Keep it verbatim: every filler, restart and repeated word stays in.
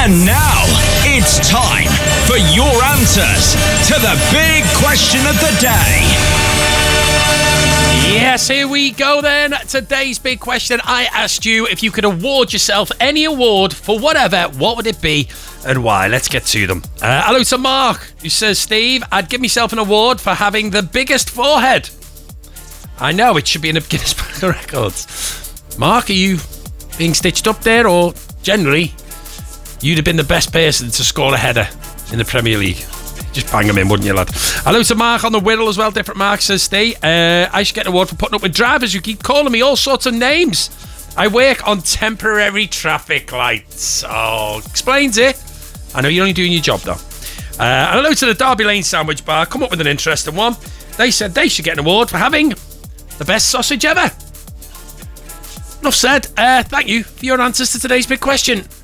And now, it's time for your answers to the big question of the day. Yes, here we go then. Today's big question. I asked you if you could award yourself any award for whatever, what would it be and why? Let's get to them. Uh, hello to Mark, who says, Steve, I'd give myself an award for having the biggest forehead. I know, it should be in a Guinness Book of Records. Mark, are you being stitched up there, or generally, you'd have been the best person to score a header in the Premier League? Just bang him in, wouldn't you, lad? Hello to Mark on the Wirral as well. Different Mark says, Steve, uh, I should get an award for putting up with drivers who keep calling me all sorts of names. I work on temporary traffic lights. Oh, explains it. I know you're only doing your job, though. Uh, hello to the Derby Lane Sandwich Bar. Come up with an interesting one. They said they should get an award for having the best sausage ever. Enough said. Uh, thank you for your answers to today's big question.